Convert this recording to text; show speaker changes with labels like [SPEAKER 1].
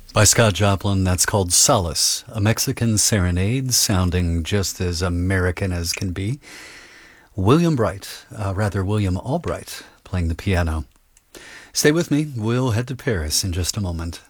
[SPEAKER 1] By Scott Joplin, that's called Solace, a Mexican serenade sounding just as American as can be. William Albright, playing the piano. Stay with me, we'll head to Paris in just a moment.